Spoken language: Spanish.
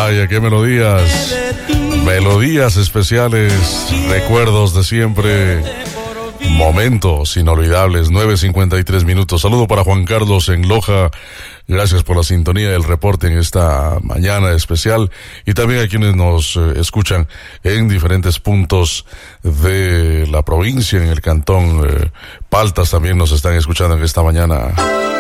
Vaya, qué melodías. Melodías especiales, recuerdos de siempre, momentos inolvidables. 9:53 minutos. Saludo para Juan Carlos en Loja. Gracias por la sintonía del reporte en esta mañana especial, y también a quienes nos escuchan en diferentes puntos de la provincia, en el cantón Paltas también nos están escuchando en esta mañana.